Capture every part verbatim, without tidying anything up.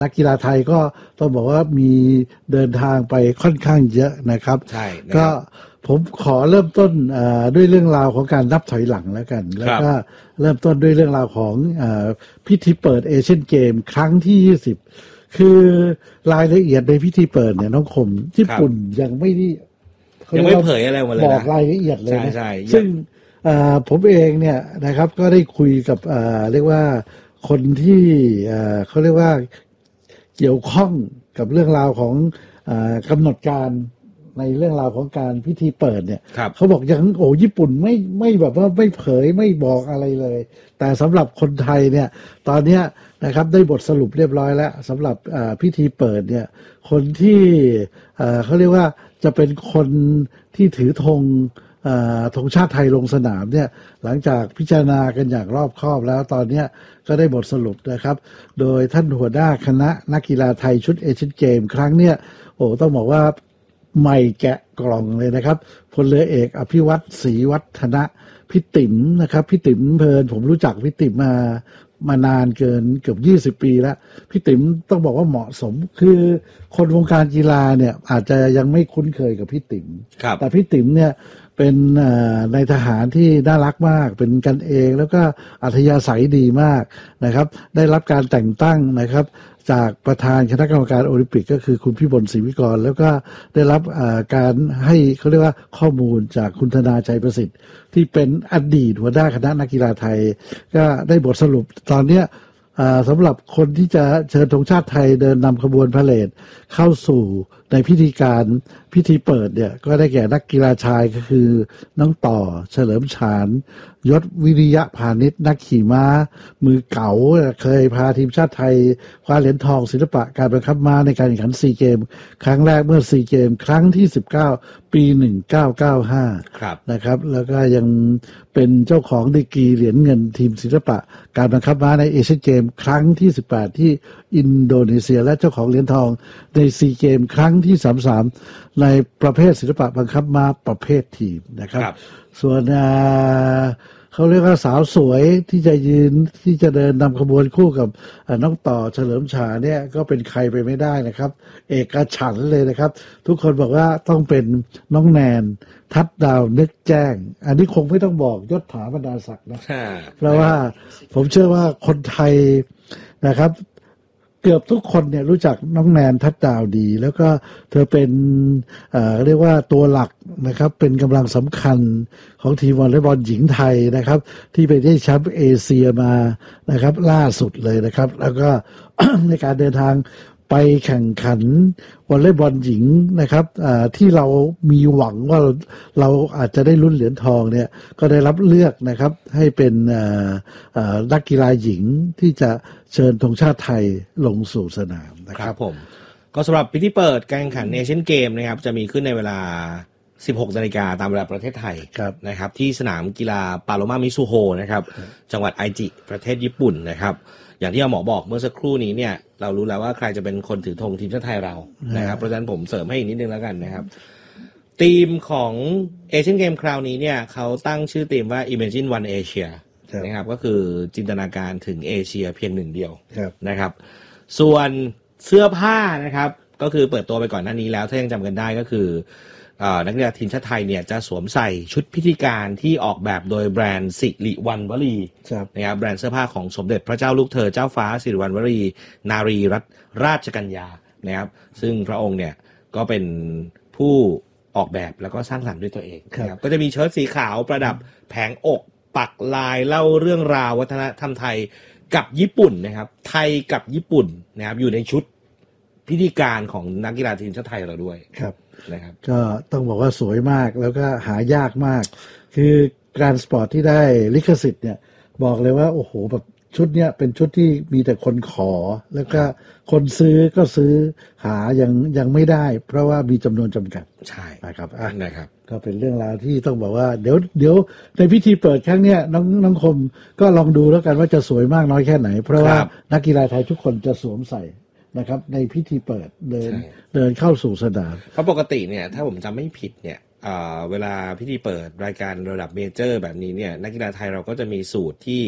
นักกีฬาไทยก็ต้องบอกว่ามีเดินทางไปค่อนข้างเยอะนะครับใช่ก็ผมขอเริ่มต้นด้วยเรื่องราวของการนับถอยหลังแล้วกันแล้วก็เริ่มต้นด้วยเรื่องราวของพิธีเปิดเอเชียนเกมครั้งที่ยี่สิบคือรายละเอียดในพิธีเปิดเนี่ยน้องคมญี่ปุ่นยังไม่ได้ยังไม่เผยอะไรมาเลยนะบอกรายละเอียดเลยนะใช่ซึ่งผมเองเนี่ยนะครับก็ได้คุยกับเรียกว่าคนที่เขาเรียกว่าเกี่ยวข้องกับเรื่องราวของกำหนดการในเรื่องราวของการพิธีเปิดเนี่ยเขาบอกยังโอ้ญี่ปุ่นไม่ไม่แบบว่าไม่เผยไม่บอกอะไรเลยแต่สำหรับคนไทยเนี่ยตอนนี้นะครับได้บทสรุปเรียบร้อยแล้วสำหรับพิธีเปิดเนี่ยคนที่เขาเรียกว่าจะเป็นคนที่ถือธงธงชาติไทยลงสนามเนี่ยหลังจากพิจารณากันอย่างรอบคอบแล้วตอนนี้ก็ได้บทสรุปนะครับโดยท่านหัวหน้าคณะนักกีฬาไทยชุดเอเชียนเกมครั้งเนี้ยโอ้ต้องบอกว่าใหม่แกะกล่องเลยนะครับพลเรือเอกอภิวัตรศรีวัฒนะพี่ติ๋มนะครับพี่ติ๋มเพลินผมรู้จักพี่ติ๋มมามานานเกินเกือบยี่สิบปีแล้วพี่ติ๋มต้องบอกว่าเหมาะสมคือคนวงการกีฬาเนี่ยอาจจะยังไม่คุ้นเคยกับพี่ติ๋มแต่พี่ติ๋มเนี่ยเป็นในทหารที่น่ารักมากเป็นกันเองแล้วก็อัธยาศัยดีมากนะครับได้รับการแต่งตั้งนะครับจากประธานคณะกรรมการโอลิมปิกก็คือคุณพิบลศรีวิกรแล้วก็ได้รับการให้เขาเรียกว่าข้อมูลจากคุณธนาชัยประสิทธิ์ที่เป็นอดีตหัวหน้าคณะนักกีฬาไทยก็ได้บทสรุปตอนนี้สำหรับคนที่จะเชิญธงชาติไทยเดินนำขบวนพาเหรดเข้าสู่ในพิธีการพิธีเปิดเนี่ยก็ได้แก่นักกีฬาชายก็คือน้องต่อเฉลิมฉานยศวิริยะพาณิชนักขี่ม้ามือเก๋าเคยพาทีมชาติไทยคว้าเหรียญทองศิลปะการบังคับม้าในการแข่งขันซีเกมครั้งแรกเมื่อซีเกมครั้งที่สิบเก้าปีหนึ่งเก้าเก้าห้านะครับแล้วก็ยังเป็นเจ้าของดีกรีเหรียญเงินทีมศิลปะการบังคับม้าในเอเชียนเกมครั้งที่สิบแปดที่อินโดนีเซียและเจ้าของเหรียญทองในซีเกมครั้งที่สามสิบสามในประเภทศิลปะบังคับม้าประเภททีมนะครับส่วนเขาเรียกว่าสาวสวยที่จะยืนที่จะเดินนำขบวนคู่กับน้องต่อเฉลิมฉานเนี่ยก็เป็นใครไปไม่ได้นะครับเอกฉันท์เลยนะครับทุกคนบอกว่าต้องเป็นน้องแนนทัดดาวนึกแจ้งอันนี้คงไม่ต้องบอกยศถาบรรดาศักดิ์นะเพราะว่าผมเชื่อว่าคนไทยนะครับเกือบทุกคนเนี่ยรู้จักน้องแนนทัดดาวดีแล้วก็เธอเป็นเอ่อเรียกว่าตัวหลักนะครับเป็นกำลังสำคัญของทีมวอลเลย์บอลหญิงไทยนะครับที่ไปได้แชมป์เอเชียมานะครับล่าสุดเลยนะครับแล้วก็ ในการเดินทางไปแข่งขันวอลเลย์บอลหญิงนะครับที่เรามีหวังว่าเราเราอาจจะได้ลุ้นเหรียญทองเนี่ยก็ได้รับเลือกนะครับให้เป็นนักกีฬาหญิงที่จะเชิญธงชาติไทยลงสู่สนามนะครับผมก็สำหรับพิธีเปิดการแข่งขันเอเชียนเกมนะครับจะมีขึ้นในเวลา สิบหกนาฬิกา นตามเวลาประเทศไทยนะครับที่สนามกีฬาปาโลมามิซุโฮนะครับจังหวัดไอจิประเทศญี่ปุ่นนะครับอย่างที่หมอบอกเมื่อสักครู่นี้เนี่ยเรารู้แล้วว่าใครจะเป็นคนถือธงทีมชาติไทยเรานะครับเพราะฉะนั้นผมเสริมให้อีกนิดนึงแล้วกันนะครับทีมของเอเชียนเกมคราวนี้เนี่ยเขาตั้งชื่อทีมว่า Imagine One Asia นะครับก็คือจินตนาการถึงเอเชียเพียงหนึ่งเดียวนะครับส่วนเสื้อผ้านะครับก็คือเปิดตัวไปก่อนหน้านี้แล้วถ้ายังจำกันได้ก็คือนักกีฬาทีมชาติไทยเนี่ยจะสวมใส่ชุดพิธีการที่ออกแบบโดยแบรนด์สิริวัณวลีนะครับแบรนด์เสื้อผ้าของสมเด็จพระเจ้าลูกเธอเจ้าฟ้าสิริวัณวลีนารีรัตนราชกัญญานะครับซึ่งพระองค์เนี่ยก็เป็นผู้ออกแบบแล้วก็สร้างสรรค์ด้วยตัวเองนะครับก็จะมีเชิ้ตสีขาวประดับแผงอกปักลายเล่าเรื่องราววัฒนธรรมไทยกับญี่ปุ่นนะครับไทยกับญี่ปุ่นนะครับอยู่ในชุดพิธีการของนักกีฬาทีมชาติไทยเราด้วยครับนะครับก็ต้องบอกว่าสวยมากแล้วก็หายากมากคือการสปอร์ตที่ได้ลิขสิทธิ์เนี่ยบอกเลยว่าโอ้โหแบบชุดเนี้ยเป็นชุดที่มีแต่คนขอแล้วก็คนซื้อก็ซื้อหายังยังไม่ได้เพราะว่ามีจำนวนจำกัดใช่นะครับอ่ะนะครับก็เป็นเรื่องราวที่ต้องบอกว่าเดี๋ยวเดี๋ยวในพิธีเปิดครั้งเนี้ยน้องน้องคมก็ลองดูแล้วกันว่าจะสวยมากน้อยแค่ไหนเพราะว่านักกีฬาไทยทุกคนจะสวมใส่นะครับในพิธีเปิดเดินเดินเข้าสู่สนามเพราะปกติเนี่ยถ้าผมจำไม่ผิดเนี่ยเวลาพิธีเปิดรายการระดับเมเจอร์แบบนี้เนี่ยนักกีฬาไทยเราก็จะมีสูตรที่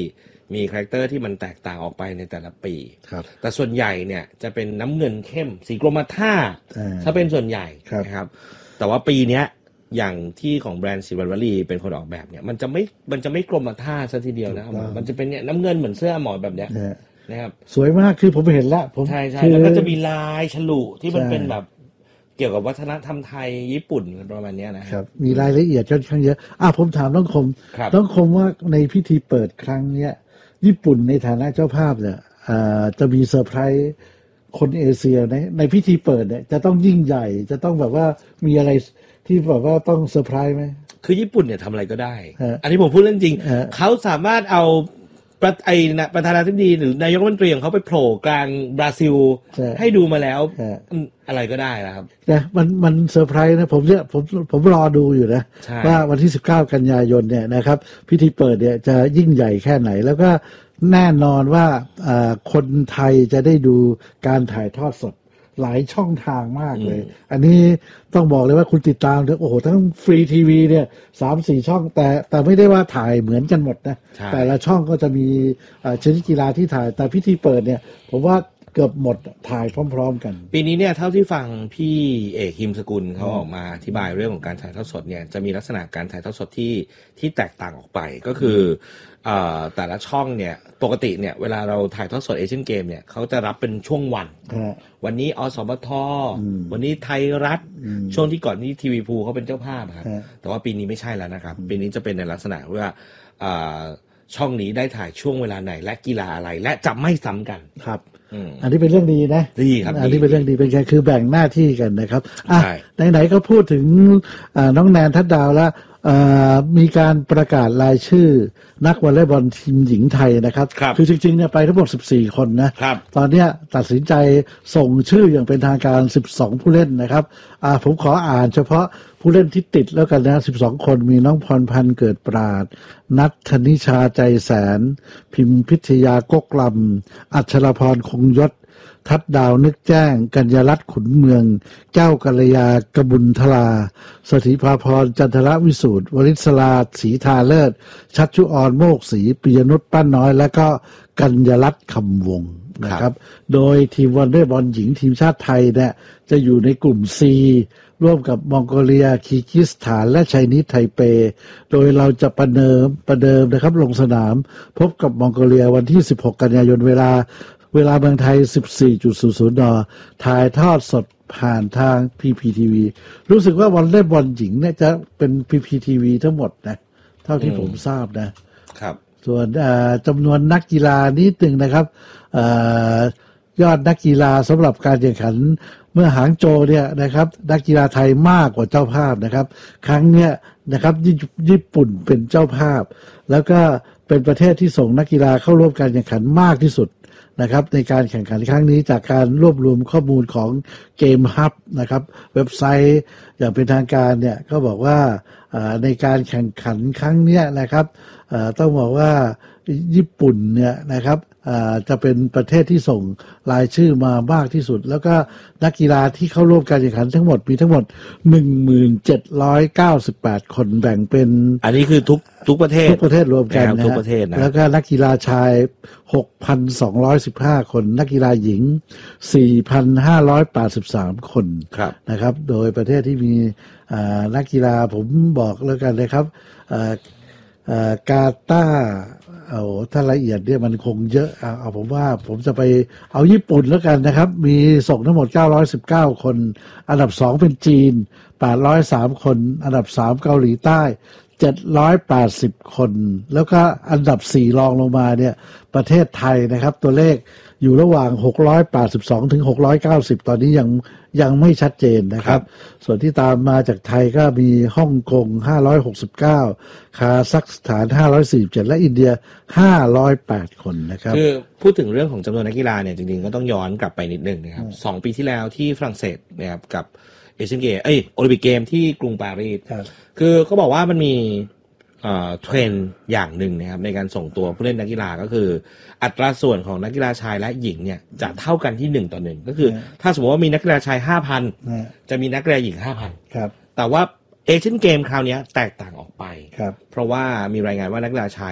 มีคาแรคเตอร์ที่มันแตกต่างออกไปในแต่ละปีครับแต่ส่วนใหญ่เนี่ยจะเป็นน้ำเงินเข้มสีกรมท่าถ้าเป็นส่วนใหญ่นะครับแต่ว่าปีเนี้ยอย่างที่ของแบรนด์ซิลเวอร์วารีเป็นคนออกแบบเนี่ยมันจะไม่มันจะไม่กรมท่าซะทีเดียวนะมันจะเป็นเนี่ยน้ำเงินเหมือนเสื้อหมอนแบบเนี้ยนะครับสวยมากคือผมเห็นแล้วผมใช่ใช่แล้วก็จะมีลายฉลุที่มันเป็นแบบเกี่ยวกับวัฒนธรรมไทยญี่ปุ่นประมาณนี้นะครับมีรายละเอียดค่อนข้างเยอะอ่ะผมถามน้องคมน้องคมว่าในพิธีเปิดครั้งเนี้ยญี่ปุ่นในฐานะเจ้าภาพเนี่ยจะมีเซอร์ไพรส์คนเอเชียในในพิธีเปิดเนี่ยจะต้องยิ่งใหญ่จะต้องแบบว่ามีอะไรที่แบบว่าต้องเซอร์ไพรส์ไหมคือญี่ปุ่นเนี่ยทำอะไรก็ได้อันนี้ผมพูดเรื่องจริงเขาสามารถเอาประไอนะประธานาธิบดีหรือนายกรัฐมนตรีของเขาไปโผล่กลางบราซิลให้ดูมาแล้วอะไรก็ได้นะครับนะมันมันเซอร์ไพรส์นะผมเนี่ยผมผมรอดูอยู่นะว่าวันที่สิบเก้ากันยายนเนี่ยนะครับพิธีเปิดเนี่ยจะยิ่งใหญ่แค่ไหนแล้วก็แน่นอนว่าคนไทยจะได้ดูการถ่ายทอดสดหลายช่องทางมากเลยอันนี้ต้องบอกเลยว่าคุณติดตามโอ้โหทั้งฟรีทีวีเนี่ยสามสี่ช่องแต่แต่ไม่ได้ว่าถ่ายเหมือนกันหมดนะแต่ละช่องก็จะมีชนิดกีฬาที่ถ่ายแต่พิธีเปิดเนี่ยผมว่าเกือบหมดถ่ายพร้อมๆกันปีนี้เนี่ยเท่าที่ฟังพี่เอกฮิมสกุลเขาออกมาอธิบายเรื่องของการถ่ายทอดสดเนี่ยจะมีลักษณะการถ่ายทอดสดที่ที่แตกต่างออกไปก็คือแต่ละช่องเนี่ยปกติเนี่ยเวลาเราถ่ายทอดสดเอเชียนเกมเนี่ยเขาจะรับเป็นช่วงวันวันนี้อสมทวันนี้ไทยรัฐช่วงที่ก่อนนี้ทีวีภูเขาเป็นเจ้าภาพครับแต่ว่าปีนี้ไม่ใช่แล้วนะครับปีนี้จะเป็นในลักษณะว่าช่องนี้ได้ถ่ายช่วงเวลาไหนและกีฬาอะไรและจะไม่ซ้ำกันครับอันนี้เป็นเรื่องดีนะดีครับอันนี้เป็นเรื่องดีเป็นการคือแบ่งหน้าที่กันนะครับอ่ะไหนๆก็พูดถึงน้องแนนทัดดาวแล้วมีการประกาศรายชื่อนักวอลเลย์บอลทีมหญิงไทยนะครับคือจริงๆเนี่ยไปทั้งหมดสิบสี่คนนะตอนนี้ตัดสินใจส่งชื่ออย่างเป็นทางการสิบสองผู้เล่นนะครับผมขออ่านเฉพาะผู้เล่นที่ติดแล้วกันนะสิบสองคนมีน้องพรพันธ์เกิดปราดนัทธนิชาใจแสนพิมพิทยากกลำอัชรพรคงยศทัดดาวนึกแจ้งกัญญารัตน์ขุนเมืองเจ้ากัลยากบุญทลาสถิภาพรจันทรวิสูตรวริศราศรีทาเลิศชัชชุอรโมกศรีปิยนุชป้าน้อยและก็กัญญารัตน์คำวงนะครับโดยทีมวอลเลย์บอลหญิงทีมชาติไทยเนี่ยจะอยู่ในกลุ่ม C ร่วมกับมองโกเลียคีร์กิสถานและไชนีสไทเปโดยเราจะประเดิมประเดิมนะครับลงสนามพบกับมองโกเลียวันที่สิบหกกันยายนเวลาเวลาเมืองไทย สิบสี่นาฬิกา นถ่ายทอดสดผ่านทาง พี พี ที วี รู้สึกว่าวอลเลย์บอลหญิงเนี่ยจะเป็น พี พี ที วี ทั้งหมดนะเท่าที่ผมทราบนะครับส่วนจำนวนนักกีฬานิดหนึ่งนะครับยอดนักกีฬาสำหรับการแข่งขันเมื่อหางโจเนี่ยนะครับนักกีฬาไทยมากกว่าเจ้าภาพนะครับครั้งเนี้ยนะครับญี่ปุ่นเป็นเจ้าภาพแล้วก็เป็นประเทศที่ส่งนักกีฬาเข้าร่วมการแข่งขันมากที่สุดนะครับในการแข่งขันครั้งนี้จากการรวบรวมข้อมูลของเกมฮับนะครับเว็บไซต์อย่างเป็นทางการเนี่ยก็บอกว่าในการแข่งขันครั้งนี้นะครับต้องบอกว่าญี่ปุ่นเนี่ยนะครับจะเป็นประเทศที่ส่งรายชื่อมามากที่สุดแล้วก็นักกีฬาที่เข้าร่วมการแข่งขันทั้งหมดมีทั้งหมด หนึ่งหมื่นเจ็ดร้อยเก้าสิบแปด คนแบ่งเป็นอันนี้คือทุกทุกประเทศทุกประเทศรวมกันนะทุกประเทศนะแล้วก็นักกีฬาชาย หกพันสองร้อยสิบห้า คนนักกีฬาหญิง สี่พันห้าร้อยแปดสิบสาม คนนะครับโดยประเทศที่มีนักกีฬาผมบอกแล้วกันนะครับกาตาร์เอาถ้าละเอียดเนี่ยมันคงเยอะเอาเอาผมว่าผมจะไปเอาญี่ปุ่นแล้วกันนะครับมีส่งทั้งหมดเก้าร้อยสิบเก้าคนอันดับสองเป็นจีนแปดร้อยสามคนอันดับสามเกาหลีใต้เจ็ดร้อยแปดสิบคนแล้วก็อันดับสี่รองลงมาเนี่ยประเทศไทยนะครับตัวเลขอยู่ระหว่างหกร้อยแปดสิบสองถึงหกร้อยเก้าสิบตอนนี้ยังยังไม่ชัดเจนนะครับส่วนที่ตามมาจากไทยก็มีฮ่องกงห้าร้อยหกสิบเก้าคาซัคสถานห้าร้อยสี่สิบเจ็ดและอินเดียห้าร้อยแปดคนนะครับคือพูดถึงเรื่องของจำนวนนักกีฬาเนี่ยจริงๆก็ต้องย้อนกลับไปนิดนึงนะครับสองปีที่แล้วที่ฝรั่งเศสนะครับกับเอเชียนเกมเอ้ยโอลิมปิกเกมที่กรุงปารีสคือเขาบอกว่ามันมีเอ่อเทรนด์อย่างหนึ่งนะครับในการส่งตัวผู้เล่นนักกีฬาก็คืออัตราส่วนของนักกีฬาชายและหญิงเนี่ยจะเท่ากันที่หนึ่งต่อหนึ่งก็คือถ้าสมมติว่ามีนักกีฬาชาย ห้าพัน จะมีนักกีฬาหญิง ห้าพันครับแต่ว่าเอเชียนเกมคราวนี้แตกต่างออกไปครับเพราะว่ามีรายงานว่านักกีฬาชายเนี่ย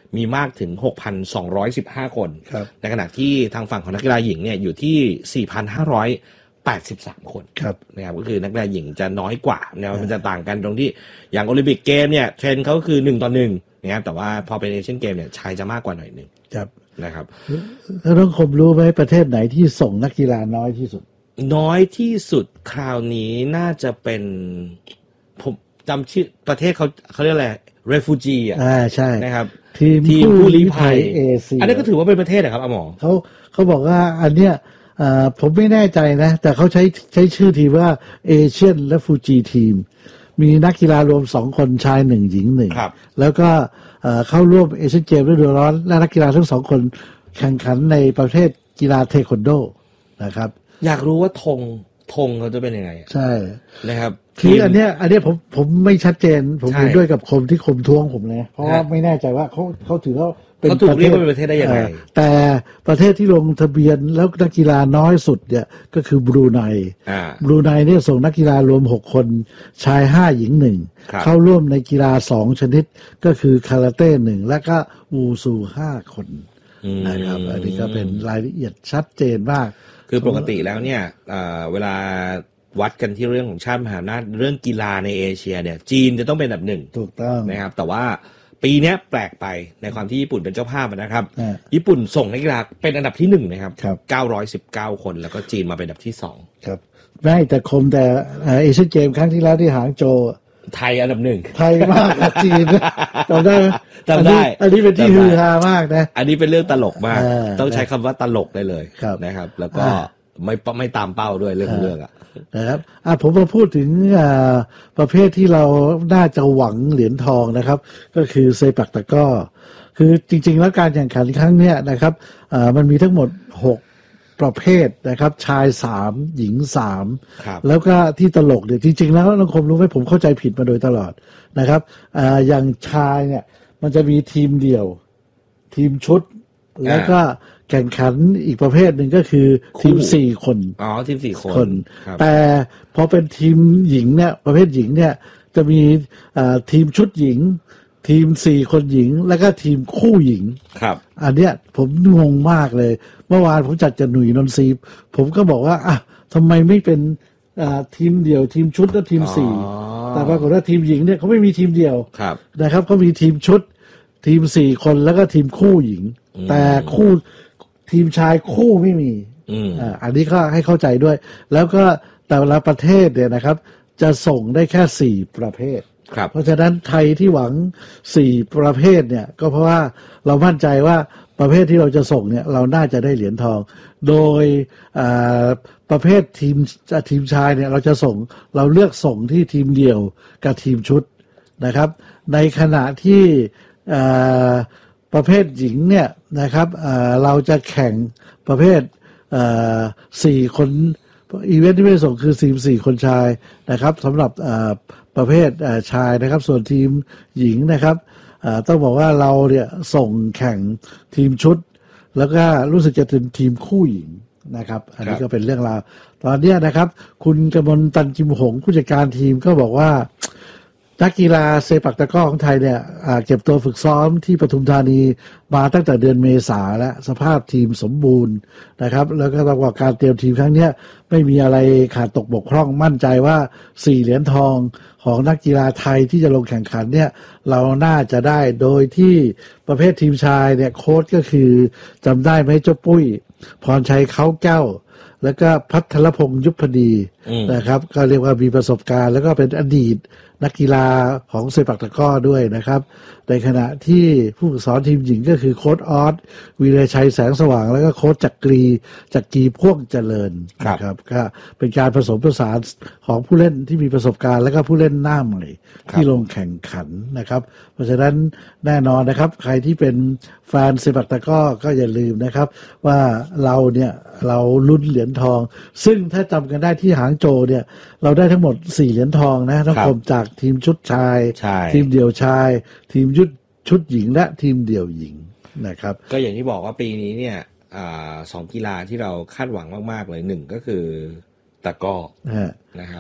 มีมากถึง หกพันสองร้อยสิบห้า คนในขณะที่ทางฝั่งของนักกีฬาหญิงเนี่ยอยู่ที่ สี่พันห้าร้อยแปดสิบสาม คนนะครับก็คือนักกีฬาหญิงจะน้อยกว่านะมันจะต่างกันตรงที่อย่างโอลิมปิกเกมเนี่ยเทรนด์เขาคือหนึ่งต่อหนึ่งนะครับแต่ว่าพอเป็นเอเชียนเกมเนี่ยชายจะมากกว่าหน่อยนึงนะครับแล้วต้องคมรู้ไหมประเทศไหนที่ส่งนักกีฬาน้อยที่สุดน้อยที่สุดคราวนี้น่าจะเป็นผมจำชื่อประเทศเขาเขาเรียกอะไร refugee อ่ะอ่าใช่นะครับทีมผู้ลี้ภัยเอเชียอันนี้ก็ถือว่าเป็นประเทศนะครับอาหมอเขาเขาบอกว่าอันเนี้ยอ่าผมไม่แน่ใจนะแต่เขาใช้ใช้ชื่อทีมว่า Asian Refugee Team มีนักกีฬารวมสองคนชายหนึ่งหญิงหนึ่งแล้วก็เข้าร่วมเอเชียนเกมฤดูร้อนและนักกีฬาทั้งสองคนแข่งขันในประเภทกีฬาเทควันโดนะครับอยากรู้ว่าธงธงเขาจะเป็นยังไงใช่นะครับคืออันเนี้ยอันเนี้ยผมผมไม่ชัดเจนผมเห็นด้วยกับคมที่คมท้วงผมนะเพราะว่าไม่แน่ใจว่าเขาเขาถือว่าเป็นประเทศเป็นประเทศได้ยังไงแต่ประเทศที่ลงทะเบียนแล้วนักกีฬาน้อยสุดเนี่ยก็คือบรูไนบรูไนเนี่ยส่งนักกีฬารวมหกคนชายห้าหญิงหนึ่งเข้าร่วมในกีฬาสองชนิดก็คือคาราเต้หนึ่งและก็วูซูห้าคนนะครับอันนี้ก็เป็นรายละเอียดชัดเจนมากคือปกติแล้วเนี่ยเวลาวัดกันที่เรื่องของชาติมหาอำนาจเรื่องกีฬาในเอเชียเนี่ยจีนจะต้องเป็นอันดับหนึ่งถูกต้องนะครับแต่ว่าปีนี้แปลกไปในความที่ญี่ปุ่นเป็นเจ้าภาพนะครับญี่ปุ่นส่งนักกีฬาเป็นอันดับที่หนึ่งนะครับเก้าร้อยสิบเก้าคนแล้วก็จีนมาเป็นอันดับที่สองครับไม่แต่คมแต่เอเชียนเกมครั้งที่แล้วที่หางโจวไทยอันดับหนึ่งไทยมากกว่าจีนจำได้จำได้อันนี้เป็นที่ฮือฮามากนะอันนี้เป็นเรื่องตลกมากต้องใช้คำว่าตลกได้เลยนะครับแล้วก็ไม่ไม่ตามเป้าด้วยเรื่องเรื่องอ่ะนะครับอ่ะผมมาพูดถึงอ่าประเภทที่เราน่าจะหวังเหรียญทองนะครับก็คือเซปักตะกร้อคือจริงๆแล้วการแข่งขันครั้งเนี้ยนะครับอ่ามันมีทั้งหมดหกประเภทนะครับชายสามหญิงสามแล้วก็ที่ตลกเนี่ยจริงๆแล้วน้องคมรู้ไหมผมเข้าใจผิดมาโดยตลอดนะครับอ่าอย่างชายเนี่ยมันจะมีทีมเดี่ยวทีมชุดแล้วก็แข่งขันอีกประเภทหนึ่งก็คือทีมสี่คนอ๋อทีมสี่คนคนแต่พอเป็นทีมหญิงเนี่ยประเภทหญิงเนี่ยจะมีทีมชุดหญิงทีมสี่คนหญิงแล้วก็ทีมคู่หญิงครับอันเนี้ยผมงงมากเลยเมื่อวานผมจัดกับหนุ่ยนนทรีผมก็บอกว่าอ่ะทำไมไม่เป็นทีมเดี่ยวทีมชุดและทีมสี่แต่ปรากฏว่าทีมหญิงเนี่ยเขาไม่มีทีมเดี่ยวนะครับเขามีทีมชุดทีมสี่คนแล้วก็ทีมคู่หญิงแต่คู่ทีมชายคู่ไม่มีอ่าอันนี้ก็ให้เข้าใจด้วยแล้วก็แต่ละประเทศเนี่ยนะครับจะส่งได้แค่สี่ประเภทเพราะฉะนั้นไทยที่หวังสี่ประเภทเนี่ยก็เพราะว่าเรามั่นใจว่าประเภทที่เราจะส่งเนี่ยเราน่าจะได้เหรียญทองโดยประเภททีมทีมชายเนี่ยเราจะส่งเราเลือกส่งที่ทีมเดี่ยวกับทีมชุดนะครับในขณะที่ประเภทหญิงเนี่ยนะครับเราจะแข่งประเภทสี่คนอีเวนท์ที่ไม่ส่งคือทีมสี่คนชายนะครับสำหรับประเภทชายนะครับส่วนทีมหญิงนะครับต้องบอกว่าเราเนี่ยส่งแข่งทีมชุดแล้วก็รู้สึกจะเป็นทีมคู่หญิงนะครับอันนี้ก็เป็นเรื่องราวตอนนี้นะครับคุณกมลตันจิมหงผู้จัดการทีมก็บอกว่านักกีฬาเซปักตะกร้อของไทยเนี่ยเก็บตัวฝึกซ้อมที่ปทุมธานีมาตั้งแต่เดือนเมษาแล้วสภาพทีมสมบูรณ์นะครับแล้วก็ต้องบอกการเตรียมทีมครั้งนี้ไม่มีอะไรขาดตกบกพร่องมั่นใจว่าสี่เหรียญทองของนักกีฬาไทยที่จะลงแข่งขันเนี่ยเราน่าจะได้โดยที่ประเภททีมชายเนี่ยโค้ชก็คือจำได้ไหมเจ้าปุ้ยพรชัยเขาแก้วแล้วก็พัทรพงษ์ยุพดีนะครับก็เรียกว่ามีประสบการณ์แล้วก็เป็นอดีตนักกีฬาของเซปักตะกร้อด้วยนะครับในขณะที่ผู้ฝึกสอนทีมหญิงก็คือโค้ชออสวีรชัยแสงสว่างแล้วก็โค้ชจักรีจักรีพ่วงเจริญนะครับก็เป็นการผสมผสานของผู้เล่นที่มีประสบการณ์แล้วก็ผู้เล่นหน้าใหม่ที่ลงแข่งขันนะครับเพราะฉะนั้นแน่นอนนะครับใครที่เป็นแฟนเซปักตะกร้อก็อย่าลืมนะครับว่าเราเนี่ยเราลุ้นเหรียญทองซึ่งถ้าจำกันได้ที่หางโจวเนี่ยเราได้ทั้งหมดสี่เหรียญทองนะทั้งผมจากทีมชุดชายทีมเดี่ยวชายทีมยุดชุดหญิงและทีมเดี่ยวหญิงนะครับก็อย่างที่บอกว่าปีนี้เนี่ยสองกีฬาที่เราคาดหวังมากๆเลยหนึ่งก็คือตะกร้อนะครับ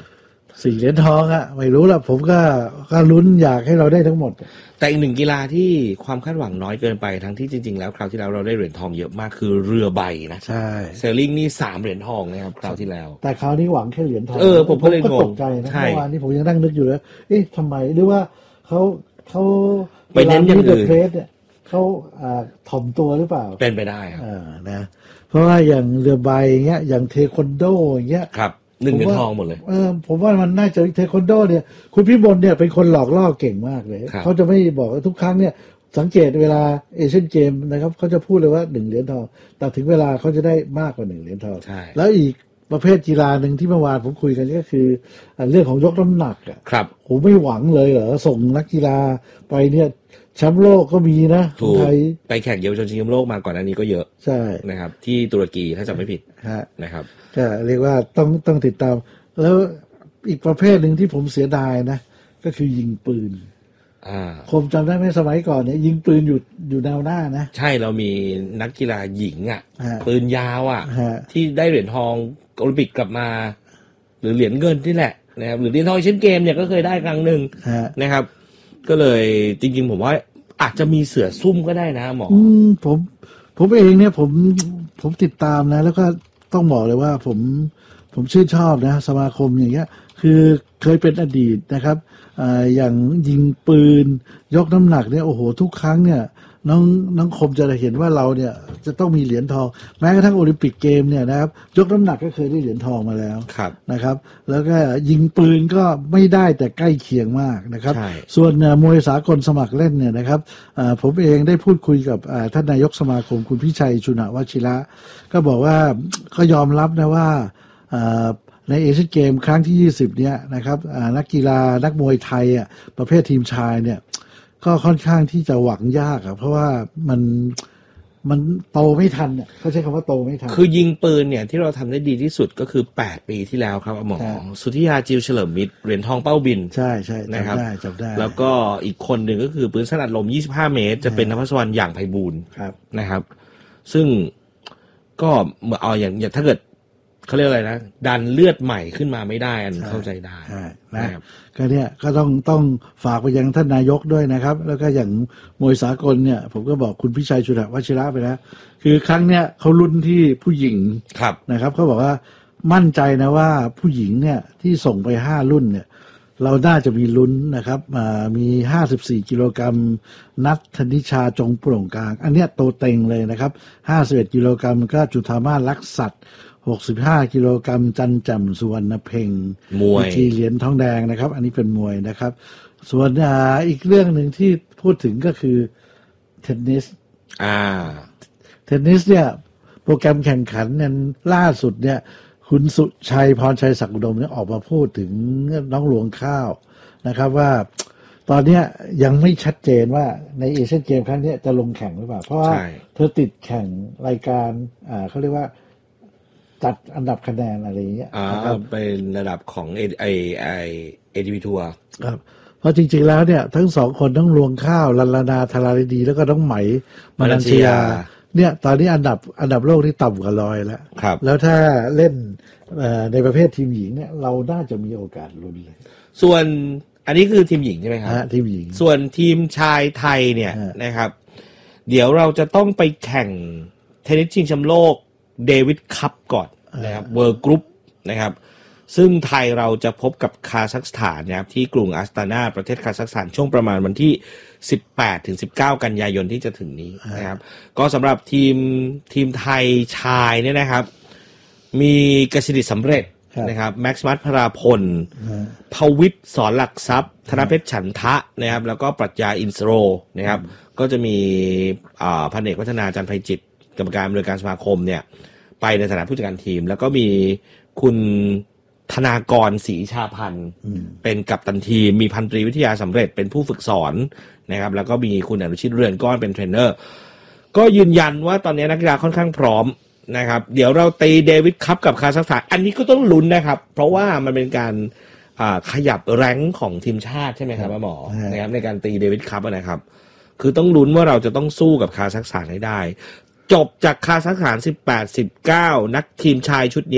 สี่เหรียญทองอะไม่รู้ละผมก็ก็ลุ้นอยากให้เราได้ทั้งหมดแต่อีกหนึ่งกีฬาที่ความคาดหวังน้อยเกินไปทั้งที่จริงๆแล้วคราวที่แล้วเราได้เหรียญทองเยอะมากคือเรือใบนะใช่เซลลิงนี่สามเหรียญทองนะครับคราวที่แล้วแต่คราวนี้หวังแค่เหรียญทองเออผมก็เลยงงตกใจนะเมื่อวานนี้ผมยังนั่งนึกอยู่เลยเอ๊ะทำไมหรือว่าเขาเขาไปเน้นอย่างอื่นเนี่ยเขาอ่าถ่อมตัวหรือเปล่าเป็นไปได้ครับอ่านะเพราะว่าอย่างเรือใบอย่างเงี้ยอย่างเทควันโดอย่างเงี้ยครับหนึ่งเหรียญทองหมดเลยเออผมว่ามันน่าจะเทควันโดเนี่ยคุณพี่บลเนี่ยเป็นคนหลอกล่อเก่งมากเลยเขาจะไม่บอกทุกครั้งเนี่ยสังเกตเวลาเอเชียนเกมนะครับเขาจะพูดเลยว่าหนึ่งเหรียญทองแต่ถึงเวลาเขาจะได้มากกว่าหนึ่งเหรียญทองแล้วอีกประเภทกีฬาหนึ่งที่เมื่อวานผมคุยกันก็คือเรื่องของยกน้ำหนักอ่ะครับผมไม่หวังเลยเหรอส่งนักกีฬาไปเนี่ยแชมป์โลกก็มีนะไทยไปแข่งเยาวชนชิงแชมป์โลกมาก่อนอันนี้ก็เยอะใช่นะครับที่ตุรกีถ้าจำไม่ผิดนะครับก็เรียกว่าต้องต้องติดตามแล้วอีกประเภทหนึ่งที่ผมเสียดายนะก็คือยิงปืนผมจำได้ไหมสมัยก่อนเนี่ยยิงปืนอยู่อยู่แนวหน้านะใช่เรามีนักกีฬาหญิงอ่ะปืนยาวอ่ะที่ได้เหรียญทองโอลิมปิกกลับมาหรือเหรียญเงินที่แหละนะครับหรือเหรียญทองเอเชียนเกมเนี่ยก็เคยได้ครั้งหนึ่งนะครับก็เลยจริงๆผมว่าอาจจะมีเสือซุ่มก็ได้นะหมออืมผมผมเองเนี่ยผมผมติดตามนะแล้วก็ต้องบอกเลยว่าผมผมชื่นชอบนะสมาคมอย่างเงี้ยคือเคยเป็นอดีตนะครับอ่าอย่างยิงปืนยกน้ำหนักเนี่ยโอ้โหทุกครั้งเนี่ยน้องน้องคมจะเห็นว่าเราเนี่ยจะต้องมีเหรียญทองแม้กระทั่งโอลิมปิกเกมเนี่ยนะครับยกน้ำหนักก็เคยได้เหรียญทองมาแล้วนะครับแล้วก็ยิงปืนก็ไม่ได้แต่ใกล้เคียงมากนะครับส่วนมวยสากลสมัครเล่นเนี่ยนะครับผมเองได้พูดคุยกับท่านนายกสมาคมคุณพิชัยชุนวชิระก็บอกว่าก็ยอมรับนะว่าในเอเชียนเกมครั้งที่ยี่สิบเนี่ยนะครับนักกีฬานักมวยไทยอ่ะประเภททีมชายเนี่ยก็ค่อนข้างที่จะหวังยากอ่ะเพราะว่ามันมันโตไม่ทันเนี่ยเขาใช้คำว่าโตไม่ทันคือยิงปืนเนี่ยที่เราทำได้ดีที่สุดก็คือแปดปีที่แล้วครับหมอสุทธิยาจิวเฉลิมมิตรเหรียญทองเป้าบินใช่ใช่นะครับจำได้จำได้แล้วก็อีกคนหนึ่งก็คือปืนสั้นอัดลมยี่สิบห้าเมตรจะเป็นนภัสวรรณอย่างไพบูลย์นะครับซึ่งก็เมื่อเอาอย่างอย่างถ้าเกิดเขาเรียกอะไรนะดันเลือดใหม่ขึ้นมาไม่ได้อันเข้าใจได้นะครับก็เนี่ยก็ต้องต้องฝากไปยังท่านนายกด้วยนะครับแล้วก็อย่างมวยสากลเนี่ยผมก็บอกคุณพิชัยชุนวชิระไปแล้วคือครั้งเนี้ยเขาลุ้นที่ผู้หญิงนะครับเขาบอกว่ามั่นใจนะว่าผู้หญิงเนี่ยที่ส่งไปห้ารุ่นเนี่ยเราน่าจะมีลุ้นนะครับมีห้าสิบสี่กิโลกรัมนัทธนิชาจงโปร่งกลางอันเนี้ยโตเต็งเลยนะครับห้าสิบเอ็ดกิโลกรัมก็จุฑามาศลักษณ์สัตว์หกสิบห้ากิโลกรัมจันแจ่มสุวรรณเพ็งมวยทีเหรียญทองแดงนะครับอันนี้เป็นมวยนะครับส่วนอ่าอีกเรื่องหนึ่งที่พูดถึงก็คือเทนนิสอ่าเทนนิสเนี่ยโปรแกรมแข่งขันเนี่ยล่าสุดเนี่ยคุณสุชัยพรชัยศักดิ์อุดมเนี่ยออกมาพูดถึงน้องหลวงข้าวนะครับว่าตอนนี้ยังไม่ชัดเจนว่าในเอเชียนเกมครั้งนี้จะลงแข่งหรือเปล่าเพราะว่าเธอติดแข่งรายการอ่าเขาเรียกว่าจัดอันดับคะแนนอะไรอย่างเงี้ยนะครับเป็นระดับของไอไอไอเอทีพีทัวร์ครับเพราะจริงๆแล้วเนี่ยทั้งสองคนทั้งรวงข้าวลัลลานาธาราดีแล้วก็น้องไหมมานัญชยาเนี่ยตอนนี้อันดับอันดับโลกที่ต่ำกว่าร้อยแล้วแล้วถ้าเล่นในประเภททีมหญิงเนี่ยเราน่าจะมีโอกาสลุ้นเลยส่วนอันนี้คือทีมหญิงใช่ไหมครับทีมหญิงส่วนทีมชายไทยเนี่ยนะครับเดี๋ยวเราจะต้องไปแข่งเทนนิสชิงแชมป์โลกเดวิดคัพก่อนนะครับเวิร์ลด์กรุ๊ปนะครับซึ่งไทยเราจะพบกับคาซัคสถานนะครับที่กรุงอัสตานาประเทศคาซัคสถานช่วงประมาณวันที่สิบแปดถึงสิบเก้ากันยายนที่จะถึงนี้นะครับก็สำหรับทีมทีมไทยชายเนี่ยนะครับมีกฤษฎิสำเร็จนะครับแม็กซ์มัตพราพลภวิทย์สอนหลักทรัพย์ธนเพชรฉันทะนะครับแล้วก็ปรัชญาอินสโรนะครับก็จะมีพันเอกวัฒนาจันทร์ไพจิตรกรรมการบริการสมาคมเนี่ยไปในฐานะผู้จัดการทีมแล้วก็มีคุณธนากรศรีชาพันธ์เป็นกัปตันทีมมีพันตรีวิทยาสำเร็จเป็นผู้ฝึกสอนนะครับแล้วก็มีคุณอนุชิตเรือนก้อนเป็นเทรนเนอร์ก็ยืนยันว่าตอนนี้นักกีฬาค่อนข้างพร้อมนะครับเดี๋ยวเราตีเดวิดคัพกับคาซัคสถานอันนี้ก็ต้องลุ้นนะครับเพราะว่ามันเป็นการขยับแรงค์ของทีมชาติใช่ไหมครับหมอนะครับในการตีเดวิดคัพนะครับคือต้องลุ้นว่าเราจะต้องสู้กับคาซัคสถานให้ได้จบจากคาซัคสถานสิบแปด สิบเก้านักทีมชายชุดนี้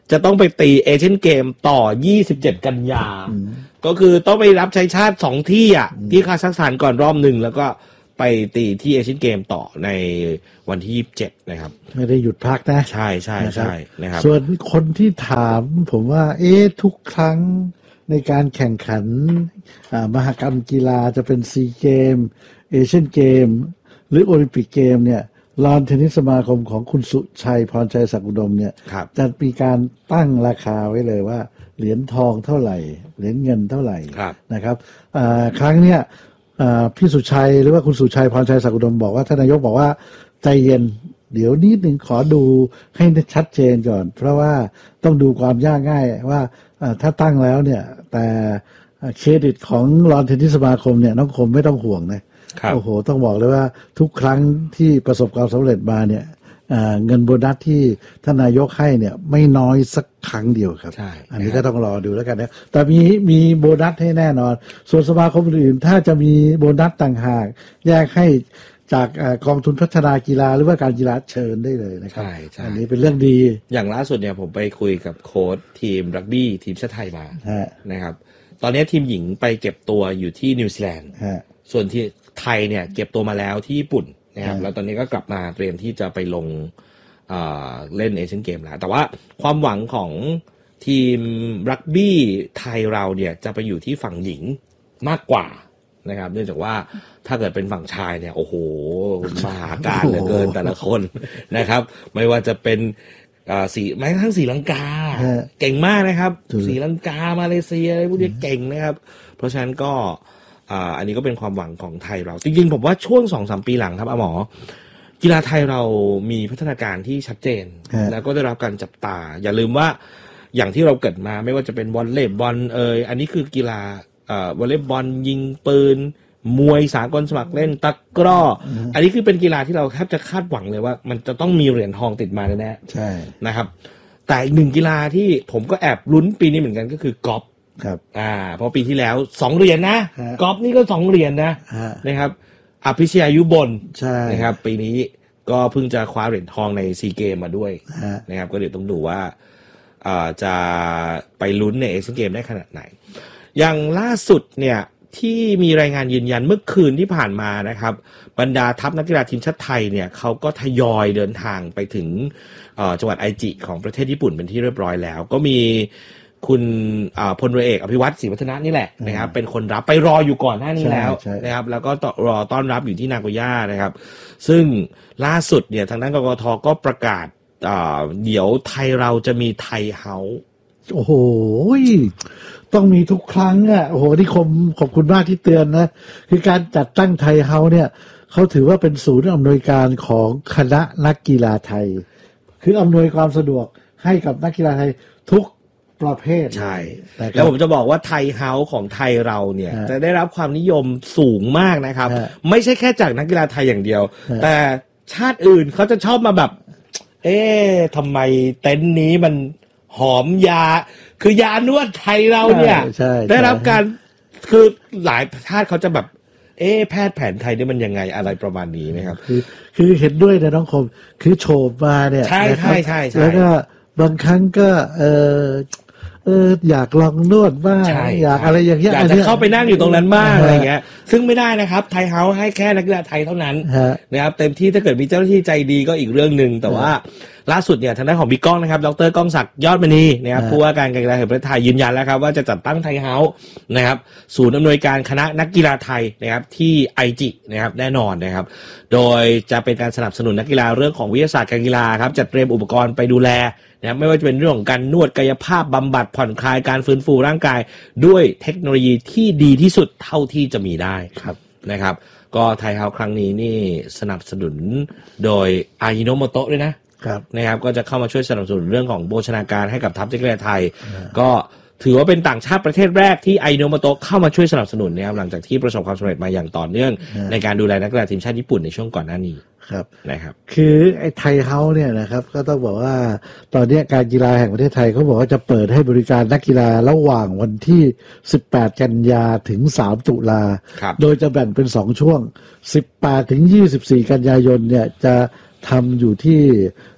จะต้องไปตีเอเชียนเกมต่อยี่สิบเจ็ดกันยาก็คือต้องไปรับใช้ชาติสองที่อ่ะที่คาซัคสถานก่อนรอบหนึ่งแล้วก็ไปตีที่เอเชียนเกมต่อในวันที่ยี่สิบเจ็ดนะครับไม่ได้หยุดพักนะใช่ใช่ใช่นะครับส่วนคนที่ถามผมว่าเอ๊ะทุกครั้งในการแข่งขันมหกรรมกีฬาจะเป็นซีเกมเอเชียนเกมหรือโอลิมปิกเกมเนี่ยลานเทนนิสสมาคมของคุณสุชัยพรชัยศักดิ์อุดมเนี่ยจะมีการตั้งราคาไว้เลยว่าเหรียญทองเท่าไหร่เหรียญเงินเท่าไหร่นะครับครั้งเนี้ยพี่สุชัยหรือว่าคุณสุชัยพรชัยศักดิ์อุดมบอกว่าท่านนายกบอกว่าใจเย็นเดี๋ยวนิดหนึ่งขอดูให้ชัดเจนก่อนเพราะว่าต้องดูความยากง่ายว่าถ้าตั้งแล้วเนี่ยแต่เครดิตของลานเทนนิสสมาคมเนี่ยน้องคมไม่ต้องห่วงนะโอ้โหต้องบอกเลยว่าทุกครั้งที่ประสบความสำเร็จมาเนี่ยเงินโบนัสที่ท่านนายกให้เนี่ยไม่น้อยสักครั้งเดียวครับอันนี้ก็ต้องรอดูแล้วกันนะแต่มีมีโบนัสให้แน่นอนส่วนสมาคมอื่นถ้าจะมีโบนัสต่างหากแยกให้จากกองทุนพัฒนากีฬาหรือว่าการกีฬาเชิญได้เลยนะครับอันนี้เป็นเรื่องดีอย่างล่าสุดเนี่ยผมไปคุยกับโค้ชทีมรักบี้ทีมชาติไทยมานะครับตอนนี้ทีมหญิงไปเก็บตัวอยู่ที่นิวซีแลนด์ส่วนที่ไทยเนี่ยเก็บตัวมาแล้วที่ญี่ปุ่นนะครับแล้วตอนนี้ก็กลับมาเตรียมที่จะไปลงเอ่อเล่นเอเชียนเกมแล้วแต่ว่าความหวังของทีมรักบี้ไทยเราเนี่ยจะไปอยู่ที่ฝั่งหญิงมากกว่านะครับเนื่องจากว่าถ้าเกิดเป็นฝั่งชายเนี่ยโอ้โหมหาการเหลือเกินแต่ละคนนะครับไม่ว่าจะเป็นสีแม้กระทั่งศรีลังกาเก่งมากนะครับศรีลังกามาเลเซียอะไรพวกนี้เก่งนะครับเพราะฉะนั้นก็อันนี้ก็เป็นความหวังของไทยเราจริงๆผมว่าช่วง สองถึงสาม ปีหลังครับอาหมอกีฬาไทยเรามีพัฒนาการที่ชัดเจนแล้วก็ได้รับการจับตาอย่าลืมว่าอย่างที่เราเกิดมาไม่ว่าจะเป็นวอลเลย์บอลเอ่ยอันนี้คือกีฬาวอลเลย์บอลยิงปืนมวยสากลสมัครเล่นตะกร้ออันนี้คือเป็นกีฬาที่เราแทบจะคาดหวังเลยว่ามันจะต้องมีเหรียญทองติดมาแน่ๆใช่นะครับแต่อีกหนึ่งกีฬาที่ผมก็แอบลุ้นปีนี้เหมือนกันก็คือกอล์ฟครับอ่าเพราะปีที่แล้วสองเหรียญนะกอล์ฟนี่ก็สองเหรียญนะนะครับอภิชยายุบลใช่นะครับปีนี้ก็เพิ่งจะคว้าเหรียญทองในซีเกมมาด้วยนะครับก็เดี๋ยวต้องดูว่าอ่าจะไปลุ้นในเอเชียนเกมได้ขนาดไหนอย่างล่าสุดเนี่ยที่มีรายงานยืนยันเมื่อคืนที่ผ่านมานะครับบรรดาทัพนักกีฬาทีมชาติไทยเนี่ยเขาก็ทยอยเดินทางไปถึงจังหวัดไอจิของประเทศญี่ปุ่นเป็นที่เรียบร้อยแล้วก็มีคุณพลเรือเอกอภิวัตรศรีวัฒนะนี่แหละนะครับเป็นคนรับไปรออยู่ก่อนหน้านี้แล้วนะครับแล้วก็รอต้อนรับอยู่ที่นาโกย่านะครับซึ่งล่าสุดเนี่ยทางด้านกกท.ก็ประกาศเดี๋ยวไทยเราจะมีไทยเฮาส์โอ้โหต้องมีทุกครั้งอ่ะโอ้โหที่คมขอบคุณมากที่เตือนนะคือการจัดตั้งไทยเฮาส์เนี่ยเขาถือว่าเป็นศูนย์อำนวยการของคณะนักกีฬาไทยคืออำนวยความสะดวกให้กับนักกีฬาไทยทุกประเภทใช่แล้วผมจะบอกว่าไทยเฮาส์ของไทยเราเนี่ยจะได้รับความนิยมสูงมากนะครับไม่ใช่แค่จากนักกีฬาไทยอย่างเดียวแต่ชาติอื่นเขาจะชอบมาแบบเอ๊ะทำไมเต็นท์นี้มันหอมยาคือยานวดไทยเราเนี่ยได้รับการคือหลายชาติเขาจะแบบเอ๊ะแพทย์แผนไทยนี่มันยังไงอะไรประมาณนี้นะครับคือคือเห็นด้วยนะน้องคมคือโฉบมาเนี่ยใช่ใช่ใช่แล้วก็บางครั้งก็เออเอออยากลองนวดบ้างอยากอะไรอย่างเงี้ยอยากจะเข้าไปนั่งอยู่ตรงนั้นบ้างอะไรเงี้ยซึ่งไม่ได้นะครับไทยเฮาส์ให้แค่นักกีฬาไทยเท่านั้นนะครับเต็มที่ถ้าเกิดมีเจ้าหน้าที่ใจดีก็อีกเรื่องนึงแต่ว่าล่าสุดเนี่ยทางด้านของบิ๊กก้องนะครับดร.ก้องศักดิ์ยอดมณีนะครับผู้ว่าการการกีฬาแห่งประเทศไทยยืนยันแล้วครับว่าจะจัดตั้งไทยเฮาส์นะครับศูนย์อำนวยการคณะนักกีฬาไทยนะครับที่ไอจินะครับแน่นอนนะครับโดยจะเป็นการสนับสนุนนักกีฬาเรื่องของวิทยาศาสตร์การกีฬาครับจัดเตรียมอุปกรณ์ไปดูแลนะครับไม่ว่าจะเป็นเรื่องของการนวดกายภาพบำบัดผ่อนคลายการฟื้นฟูร่างกายด้วยเทคโนโลยีที่ดีที่สุดเท่าที่จะมีได้นะครับก็ไทยเฮาส์ครั้งนี้นี่สนับสนุนโดยอายิโนโมโตะด้วยนะนะครับก็จะเข้ามาช่วยสนับสนุนเรื่องของโภชนาการให้กับทัพนักกีฬาไทยก็ถือว่าเป็นต่างชาติประเทศแรกที่อายิโนโมโตะเข้ามาช่วยสนับสนุนนะครับหลังจากที่ประสบความสำเร็จมาอย่างต่อเนื่องในการดูแลนักกีฬาทีมชาติญี่ปุ่นในช่วงก่อนหน้านี้ครับนะครับคือไอ้ไทยเฮาส์เนี่ยนะครับก็ต้องบอกว่าตอนนี้การกีฬาแห่งประเทศไทยเขาบอกว่าจะเปิดให้บริการนักกีฬาระหว่างวันที่สิบแปดกันยาถึงสามตุลาโดยจะแบ่งเป็นสองช่วงสิบแปดถึงยี่สิบสี่กันยายนเนี่ยจะทำอยู่ที่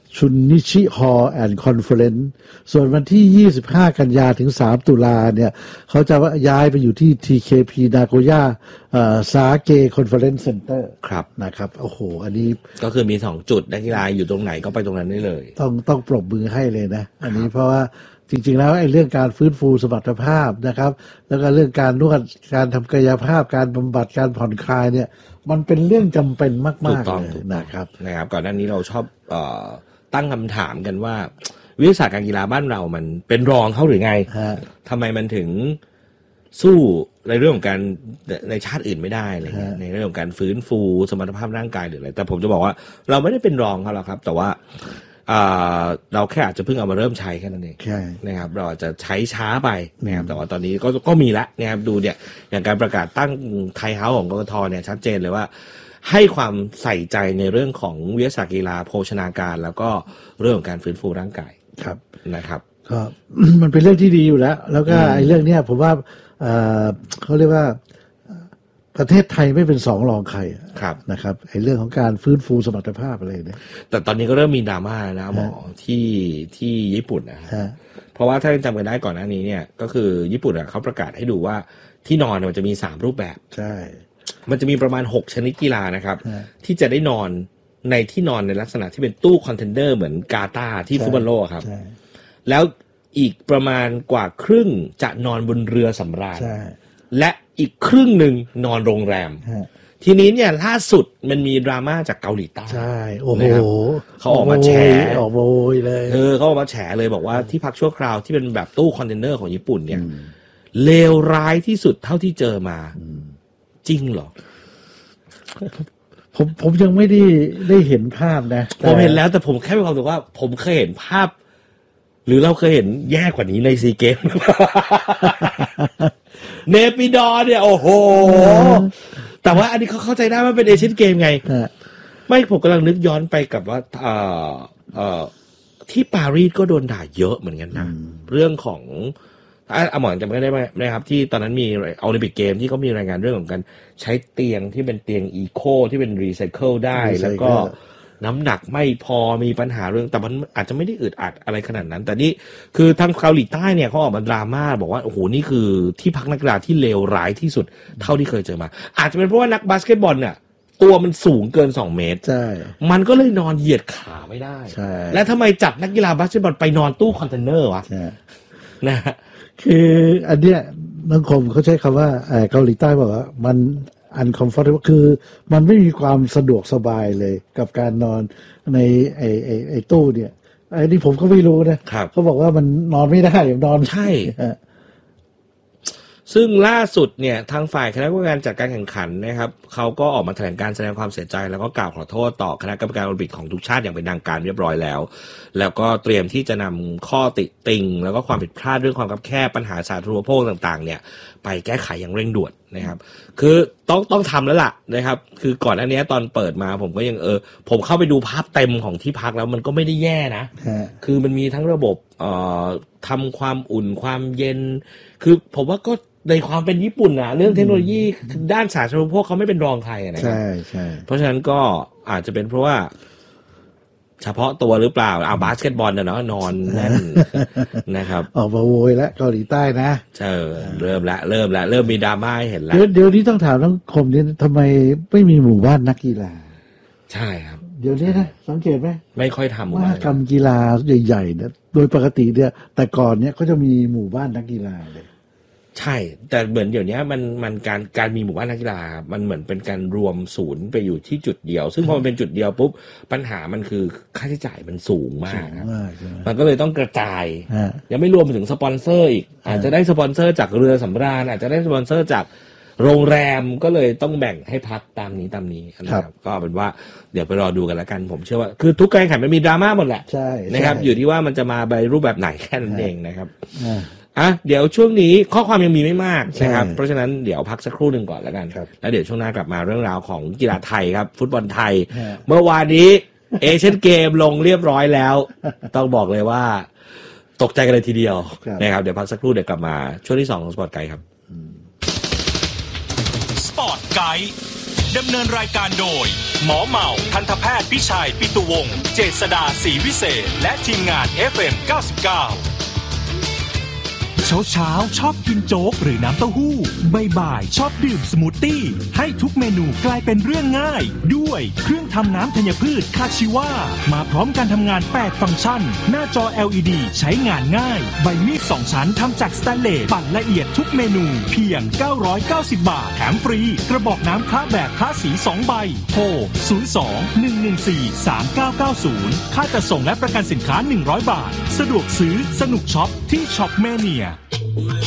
ชุนนิชิฮอลล์แอนด์คอนเฟอเรนซ์ส่วนวันที่ยี่สิบห้ากันยาถึงสามตุลาเนี่ยเขาจะย้ายไปอยู่ที่ ที เค พี Nagoya เอ่อ Sake Conference Center ครับนะครับโอ้โหอันนี้ก็คือมีสองจุดนักกีฬาอยู่ตรงไหนก็ไปตรงนั้นได้เลยต้องต้องปรบมือให้เลยนะอันนี้เพราะว่าจริงๆแล้วไอ้เรื่องการฟื้นฟูสมรรถภาพนะครับแล้วก็เรื่องการนวดการทำกายภาพการบำบัดการผ่อนคลายเนี่ยมันเป็นเรื่องจำเป็นมากๆเลยนะครับนะครับก่อนหน้านี้เราชอบเอ่อตั้งคำถามกันว่าวิทยาศาสตร์การกีฬาบ้านเรามันเป็นรองเขาหรือไงทำไมมันถึงสู้ในเรื่องของการในชาติอื่นไม่ได้อะไรเงี้ยในเรื่องของการฟื้นฟูสมรรถภาพร่างกายหรืออะไรแต่ผมจะบอกว่าเราไม่ได้เป็นรองเขาหรอกครับแต่ว่าเราแค่อาจจะเพิ่งเอามาเริ่มใช้แค่นั้นเองนะครับเราอาจจะใช้ช้าไปนะครับแต่ว่าตอนนี้ก็ก็มีแล้วนะครับดูเนี่ยอย่างการประกาศตั้งไทยเฮ้าส์ของกกทเนี่ยชัดเจนเลยว่าให้ความใส่ใจในเรื่องของวิทยาศาสตร์กีฬาโภชนาการแล้วก็เรื่องของการฟื้นฟูร่างกายครับนะครับก็ มันเป็นเรื่องที่ดีอยู่แล้วแล้วก็ไอ้เรื่องเนี้ยผมว่าเขาเรียกว่าประเทศไทยไม่เป็นสองรองใครนะครับไอ้เรื่องของการฟื้นฟูสมรรถภาพอะไรเนี่ยแต่ตอนนี้ก็เริ่มมีดราม่านะหมอที่ที่ญี่ปุ่นนะเพราะว่าถ้าจำกันได้ก่อนหน้านี้เนี่ยก็คือญี่ปุ่นอ่ะเขาประกาศให้ดูว่าที่นอนมันจะมีสามรูปแบบใช่มันจะมีประมาณหกชนิดกีฬานะครับที่จะได้นอนในที่นอนในลักษณะที่เป็นตู้คอนเทนเนอร์เหมือนกาตาร์ที่ฟุตบอลโลกครับแล้วอีกประมาณกว่าครึ่งจะนอนบนเรือสำราญและอีกครึ่งหนึ่งนอนโรงแรมทีนี้เนี่ยล่าสุดมันมีดราม่าจากเกาหลีใต้ใช่โอ้โหเขาออกมาแฉออกมาโวยเลยเออเขาออกมาแฉเลยบอกว่าที่พักชั่วคราวที่เป็นแบบตู้คอนเทนเนอร์ของญี่ปุ่นเนี่ยเลวร้ายที่สุดเท่าที่เจอมาจริงเหรอผมผมยังไม่ได้ได้เห็นภาพนะผมเห็นแล้วแต่ผมแค่มีความรู้สึกว่าผมเคยเห็นภาพหรือเราเคยเห็นแย่กว่านี้ในซีเกมเนปิดอเนี่ยโอ้โหแต่ว่าอันนี้เขาเข้าใจได้ว่าเป็นเอเชียนเกมไงไม่ผมกำลังนึกย้อนไปกับว่าเอ่อเอ่อที่ปารีสก็โดนด่าเยอะเหมือนกันนะเรื่องของอ่ะหมอจำได้ไหมนะครับที่ตอนนั้นมีโอลิมปิกเกมที่เขามีรายงานเรื่องของการใช้เตียงที่เป็นเตียงอีโคที่เป็นรีไซเคิลได้แล้วก็น้ำหนักไม่พอมีปัญหาเรื่องแต่มันอาจจะไม่ได้อึดอัดอะไรขนาดนั้นแต่นี่คือทางเกาหลีใต้เนี่ยเขาออกมาดราม่าบอกว่าโอ้โหนี่คือที่พักนักกีฬาที่เลวร้ายที่สุดเท่าที่เคยเจอมาอาจจะเป็นเพราะว่านักบาสเกตบอลเนี่ยตัวมันสูงเกินสองเมตรใช่มันก็เลยนอนเหยียดขาไม่ได้ใช่และทำไมจับนักกีฬาบาสเกตบอลไปนอนตู้คอนเทนเนอร์วะนะคืออันเนี้ยนักคมเขาใช้คำว่าเกาหลีใต้บอกว่ามันuncomfortable คือมันไม่มีความสะดวกสบายเลยกับการนอนในไอ้ไอ้ไอ้ตู้เนี่ยไอ้นี่ผมก็ไม่รู้นะเขาบอกว่ามันนอนไม่ได้อย่างนอนใช่ซึ่งล่าสุดเนี่ยทางฝ่ายคณะกรรมการจัดการแข่งขันนะครับเขาก็ออกมาแถลงการแสดงความเสียใจแล้วก็กล่าวขอโทษต่อคณะกรรมการโอลิมปิกของทุกชาติอย่างเป็นทางการเรียบร้อยแล้วแล้วก็เตรียมที่จะนำข้อติติงแล้วก็ความผิดพลาดเรื่องความคับแคบปัญหาสาธารณูปโภคต่างๆเนี่ยไปแก้ไขอย่างเร่งด่วนนะครับคือต้องต้องทำแล้วล่ะนะครับคือก่อนอันนี้ตอนเปิดมาผมก็ยังเออผมเข้าไปดูภาพเต็มของที่พักแล้วมันก็ไม่ได้แย่นะคือมันมีทั้งระบบเอ่อทำความอุ่นความเย็นคือผมว่าก็ในความเป็นญี่ปุ่นนะเรื่องเทคโนโลยีด้านสาธารณูปโภคเขาไม่เป็นรองใครนะใช่ใช่เพราะฉะนั้นก็อาจจะเป็นเพราะว่าเฉพาะตัวหรือเปล่าเอาบาสเกตบอลนะเนาะนอนแน่นนะครับออกมาโวยแล้วเกาหลีใต้นะเออเริ่มละเริ่มละเริ่มมีดราม่าเห็นแล้วเดี๋ยวเดี๋ยวนี้ต้องถามน้องคมนี่ทำไมไม่มีหมู่บ้านนักกีฬาใช่ครับเดี๋ยวนี้นะสังเกตไหมไม่ค่อยทำว่ากรรมกีฬาใหญ่ๆเนี่ยโดยปกติเนี่ยแต่ก่อนเนี่ยก็จะมีหมู่บ้านนักกีฬาเลยใช่แต่เหมือนเดี๋ยวนี้มันมันการการมีหมู่บ้านนักกีฬามันเหมือนเป็นการรวมศูนย์ไปอยู่ที่จุดเดียวซึ่งพอมันเป็นจุดเดียวปุ๊บปัญหามันคือค่าใช้จ่ายมันสูงมากครับมันก็เลยต้องกระจายยังไม่รวมไปถึงสปอนเซอร์อีกอาจจะได้สปอนเซอร์จากเรือสำราญอาจจะได้สปอนเซอร์จากโรงแรมก็เลยต้องแบ่งให้พักตามนี้ตามนี้นะครับก็เป็นว่าเดี๋ยวไปรอดูกันแล้วกันผมเชื่อว่าคือทุกการแข่งขันมันมีดราม่าหมดแหละนะครับอยู่ที่ว่ามันจะมาในรูปแบบไหนแค่นั้นเองนะครับอ่ะเดี๋ยวช่วงนี้ข้อความยังมีไม่มากนะครับเพราะฉะนั้นเดี๋ยวพักสักครู่หนึ่งก่อนแล้วกันแล้วเดี๋ยวช่วงหน้ากลับมาเรื่องราวของกีฬาไทยครับฟุตบอลไทยเมื่อวานนี้เอเชียนเกมลงเรียบร้อยแล้วต้องบอกเลยว่าตกใจกันเลยทีเดียวนะครับเดี๋ยวพักสักครู่เดี๋ยวกลับมาช่วงที่สองของสปอร์ตไกด์ครับสปอร์ตไกด์ดำเนินรายการโดยหมอเหมาทันตแพทย์พิชัยปิตุวงศ์เจษฎาศรีวิเศษและทีมงาน เอฟ เอ็ม เก้าสิบเก้าเช้าเช้าชอบกินโจ๊กหรือน้ำเต้าหู้บ่ายๆชอบดื่มสมูทตี้ให้ทุกเมนูกลายเป็นเรื่องง่ายด้วยเครื่องทำน้ำธัญพืชคาชิวามาพร้อมการทำงานแปดฟังก์ชันหน้าจอ แอล อี ดี ใช้งานง่ายใบมีดสองชั้นทำจากสแตนเลสปั่นละเอียดทุกเมนูเพียงเก้าร้อยเก้าสิบบาทแถมฟรีกระบอกน้ำคละแบบคละสีสองใบโทรศูนย์ สอง หนึ่ง หนึ่ง สี่ สาม เก้า เก้า ศูนย์ค่าจัดส่งและประกันสินค้าหนึ่งร้อยบาทสะดวกซื้อสนุกช็อปที่ช็อปแมเนีย